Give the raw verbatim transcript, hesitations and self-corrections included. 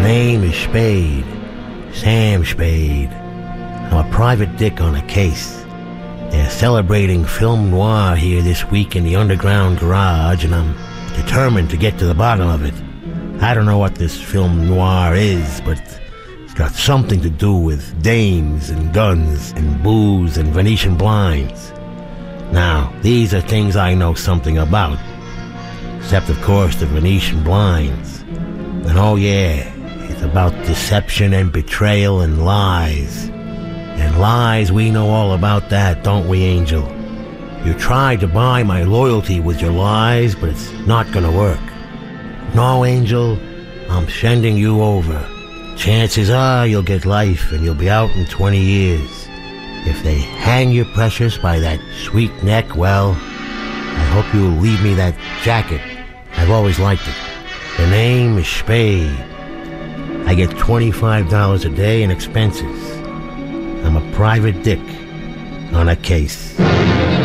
name is Spade. Sam Spade. I'm a private dick on a case. They're celebrating film noir here this week in the underground garage, and I'm determined to get to the bottom of it. I don't know what this film noir is, but it's got something to do with dames and guns and booze and Venetian blinds. Now, these are things I know something about. Except, of course, the Venetian blinds. And oh yeah, it's about deception and betrayal and lies. And lies, we know all about that, don't we, Angel? You tried to buy my loyalty with your lies, but it's not gonna work. No, Angel, I'm sending you over. Chances are you'll get life and you'll be out in twenty years. If they hang you precious by that sweet neck, well, I hope you'll leave me that jacket. I've always liked it. The name is Spade. I get twenty-five dollars a day in expenses. I'm a private dick on a case.